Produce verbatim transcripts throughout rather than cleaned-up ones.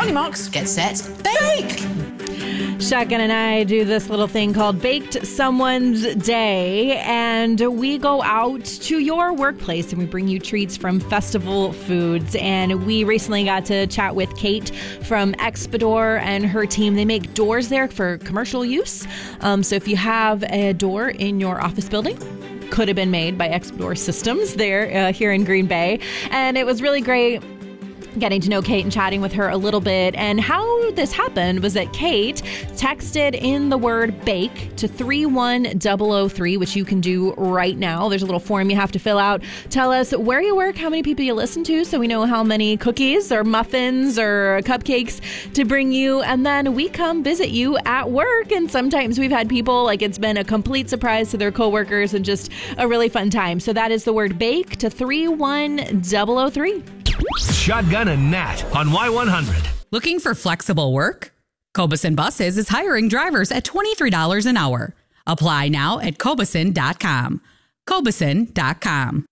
On your marks. Get set. Bake! Shotgun and I do this little thing called Baked Someone's Day, and we go out to your workplace and we bring you treats from Festival Foods. And we recently got to chat with Kate from Expedor and her team. They make doors there for commercial use. Um, so if you have a door in your office building, could have been made by Expedor Systems there uh, here in Green Bay. And it was really great getting to know Kate and chatting with her a little bit. And how this happened was that Kate texted in the word bake to three one zero zero three, which you can do right now. There's a little form you have to fill out. Tell us where you work, how many people you listen to, so we know how many cookies or muffins or cupcakes to bring you. And then we come visit you at work. And sometimes we've had people, like it's been a complete surprise to their coworkers and just a really fun time. So that is the word bake to three one zero zero three. Shotgun and Nat on Y one hundred. Looking for flexible work? Cobeson Buses is hiring drivers at twenty-three dollars an hour. Apply now at Cobeson dot com. Cobeson dot com.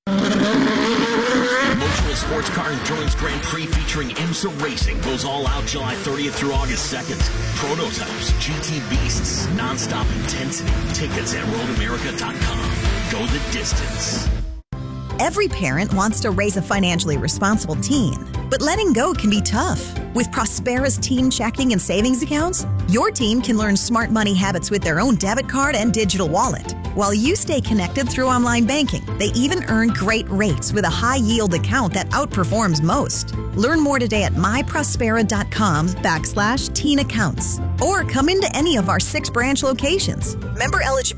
Motul Sports Car Endurance Grand Prix featuring IMSA Racing goes all out July thirtieth through August second. Prototypes, G T Beasts, nonstop intensity. Tickets at road america dot com. Go the distance. Every parent wants to raise a financially responsible teen, but letting go can be tough. With Prospera's teen checking and savings accounts, your teen can learn smart money habits with their own debit card and digital wallet. While you stay connected through online banking, they even earn great rates with a high-yield account that outperforms most. Learn more today at myprospera.com backslash teen accounts. Or come into any of our six branch locations. Member eligibility.